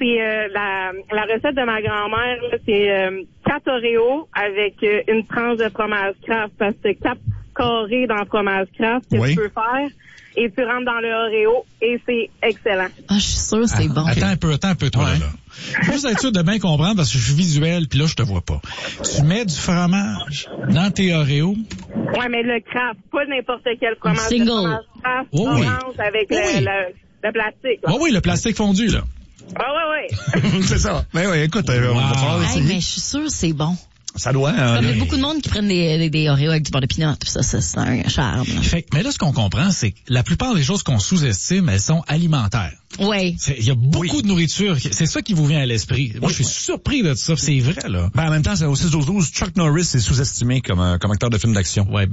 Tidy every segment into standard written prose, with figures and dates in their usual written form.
c'est la recette de ma grand-mère, là, c'est 4 Oreos avec une tranche de fromage Kraft, parce que 4 carrés dans le fromage Kraft que tu peux faire, et tu rentres dans le Oreo, et c'est excellent. Ah, je suis sûre c'est bon. Attends un peu, toi, là. Juste être sûr de bien comprendre, parce que je suis visuel, puis là, je te vois pas. Tu mets du fromage dans tes Oreos? Ouais, mais le Kraft, pas n'importe quel fromage. Single. Le fromage Kraft, orange avec le plastique. Oui, le plastique fondu, là. Ah, oui. C'est ça. Mais oui, écoute, on va falloir essayer. Mais je suis sûre c'est bon. Ça doit. Comme il y a beaucoup de monde qui prennent des Oreos avec du beurre de pinot, tout ça, c'est un charme. Mais là, ce qu'on comprend, c'est que la plupart des choses qu'on sous-estime, elles sont alimentaires. Oui. Il y a beaucoup de nourriture. C'est ça qui vous vient à l'esprit. Moi, je suis surpris de ça. C'est vrai, là. Ben, en même temps, c'est au 6-12-12, Chuck Norris est sous-estimé comme acteur de film d'action. Ouais.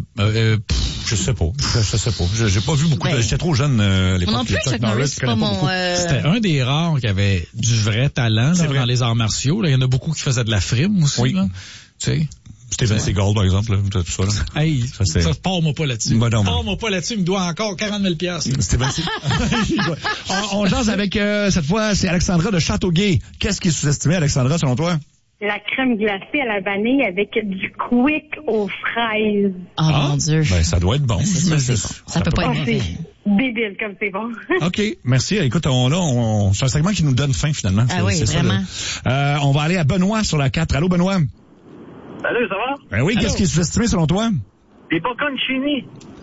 Je sais pas. J'ai pas vu beaucoup de... J'étais trop jeune, l'époque. Non plus, Chuck Norris, c'est pas mon... C'était un des rares qui avait du vrai talent, là, dans les arts martiaux. Là. Il y en a beaucoup qui faisaient de la frime aussi, là. Tu sais. Steven Seagal, par exemple, là, tout ça, là. Hey, ça pars-moi pas là-dessus. Pars-moi pas là-dessus, il me doit encore 40 000 $. Steven Seagal. On jase avec, cette fois, c'est Alexandra de Châteauguay. Qu'est-ce qui est sous-estimé, Alexandra, selon toi? La crème glacée à la vanille avec du quick aux fraises. Mon Dieu. Ben, ça doit être bon. Ça peut pas être mauvais. Débile comme c'est bon. OK, merci. Écoute, c'est un segment qui nous donne faim, finalement. Ah oui, vraiment. On va aller à Benoît sur la 4. Allô, Benoît? Salut, ça va? Ben oui, qu'est-ce qui est sous-estimé selon toi? Les bocconcini.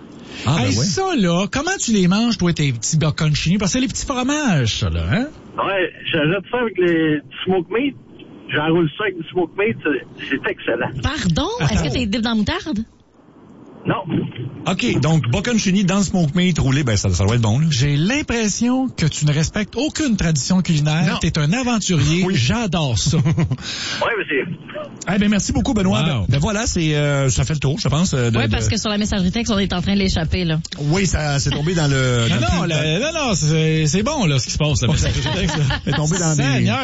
Ça, là, comment tu les manges, toi, tes petits bocconcini? Parce que c'est les petits fromages, ça, là, hein? Ouais, j'ajoute ça avec du smoke meat. J'enroule ça avec du smoke meat. C'est excellent. Pardon? Est-ce que t'es dip dans la moutarde? Non. OK, donc bocconcini dans le smoke meat roulé, ben ça doit être bon, là. J'ai l'impression que tu ne respectes aucune tradition culinaire. T'es un aventurier. Oui. J'adore ça. Ouais, mais c'est... Eh ben merci beaucoup, Benoît. Wow. Ben voilà, ça fait le tour, je pense. Oui, parce que sur la messagerie texte, on est en train de l'échapper, là. Oui, ça s'est tombé dans le... Non, c'est bon, là, ce qui se passe, la messagerie texte. C'est tombé dans Seigneur,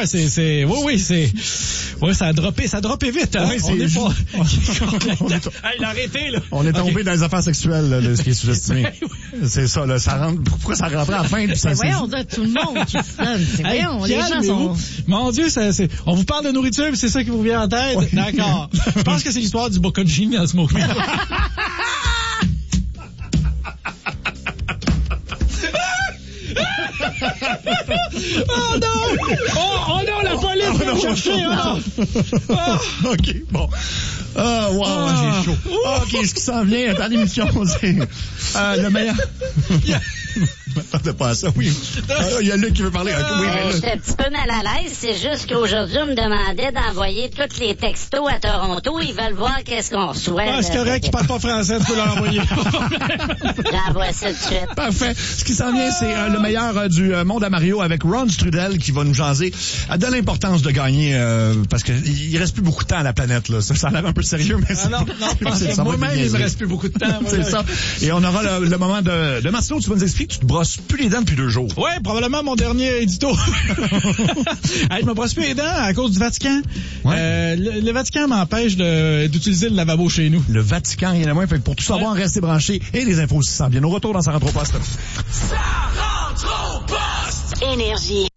oui, ça a droppé vite, hein. Oui, il a arrêté, là. On est tombé dans les affaires sexuelles, là, ce qui est sous-estimé. C'est ça, là. Pourquoi ça rentrait à la fin? Mais voyons, tout le monde qui se donne. Voyons, les gens sont... Mon Dieu, on vous parle de nourriture, puis c'est ça qui vous vient en tête? D'accord. Je pense que c'est l'histoire du bocconcini dans le smoke meat. Oh non! Oh non, la police vient me chercher! OK, bon. J'ai chaud. OK, ce qui s'en vient dans l'émission, c'est le meilleur... Je m'attendais pas à ça, oui. Il y a Luc qui veut parler. Oui, j'étais un petit peu mal à l'aise. C'est juste qu'aujourd'hui, on me demandait d'envoyer tous les textos à Toronto. Ils veulent voir qu'est-ce qu'on souhaite. C'est correct, ils parlent pas français, tu peux leur envoyer. J'envoie ça tout de suite. Parfait. Ce qui s'en vient, c'est le meilleur du monde à Mario avec Ron Strudel qui va nous jaser de l'importance de gagner parce qu'il reste plus beaucoup de temps à la planète, là. Ça a l'air un peu sérieux, mais non, moi-même, il me reste plus beaucoup de temps. C'est ça. Et on aura le moment de Marcelo, tu vas nous expliquer que tu te brosses plus les dents depuis 2 jours. Ouais, probablement mon dernier édito. Je me brosse plus les dents à cause du Vatican. Ouais. Le Vatican m'empêche d'utiliser le lavabo chez nous. Le Vatican, rien à moins. Fait que pour tout savoir, restez branchés et les infos aussi s'en viennent. Au retour dans Ça rentre au poste. Ça rentre au poste! Énergie.